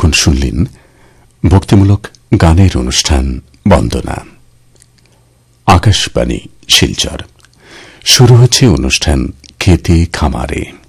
এতক্ষণ শুনলেন ভক্তিমূলক গানের অনুষ্ঠান বন্দনা। আকাশবাণী শিলচর। শুরু হচ্ছে অনুষ্ঠান খেতে খামারে।